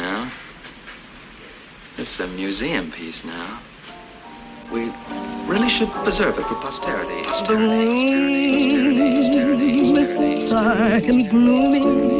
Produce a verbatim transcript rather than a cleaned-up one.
now. It's a museum piece now. We really should preserve it for posterity. Posterity, posterity, posterity, posterity, posterity. Dark and gloomy.